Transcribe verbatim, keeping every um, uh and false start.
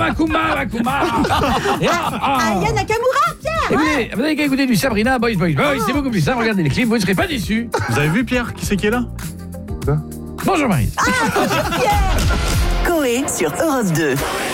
Makuma, Makuma. Et là, ah. Aya Nakamura, Pierre. Écoutez, vous avez qu'à écouter du Sabrina, Boys, Boys, Boys, c'est beaucoup plus simple. Regardez les clips, vous ne serez pas déçus. Vous avez vu Pierre, qui c'est qui est là? Bonjour Marie. Ah, bonjour Pierre. Coé sur Europe deux.